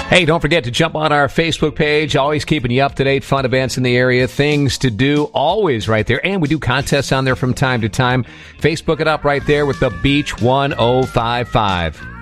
Hey, don't forget to jump on our Facebook page. Always keeping you up to date. Fun events in the area. Things to do. Always right there. And we do contests on there from time to time. Facebook it up right there with the Beach 1055.